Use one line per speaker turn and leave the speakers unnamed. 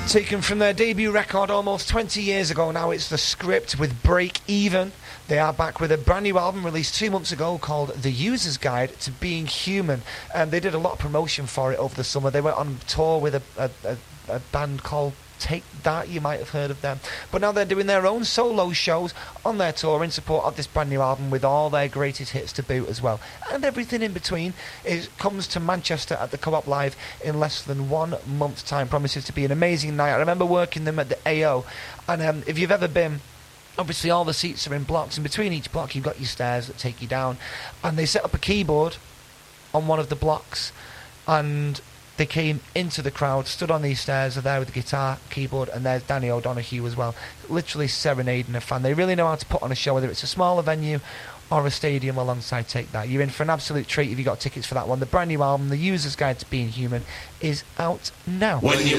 Taken from their debut record almost 20 years ago now, it's The Script with Break Even. They are back with a brand new album released 2 months ago called The User's Guide to Being Human. They did a lot of promotion for it over the summer. They went on tour with a band called Take That, you might have heard of them. But now they're doing their own solo shows on their tour in support of this brand new album with all their greatest hits to boot as well. And everything in between comes to Manchester at the Co-op Live in less than 1 month's time. Promises to be an amazing night. I remember working them at the AO, and if you've ever been, obviously all the seats are in blocks, and between each block you've got your stairs that take you down, and they set up a keyboard on one of the blocks, and they came into the crowd, stood on these stairs, are there with the guitar, keyboard, and there's Danny O'Donoghue as well, literally serenading a fan. They really know how to put on a show, whether it's a smaller venue or a stadium alongside Take That. You're in for an absolute treat if you got tickets for that one. The brand new album, The User's Guide to Being Human, is out now.